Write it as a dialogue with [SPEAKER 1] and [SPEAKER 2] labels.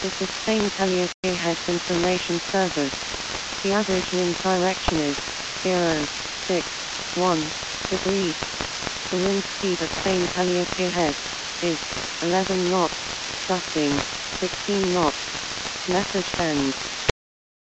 [SPEAKER 1] is the Spain Calliope Heads Information Service. The average wind direction is 061 degrees. The wind speed at Spain Calliope Head is 11 knots, gusting 16 knots. Message ends.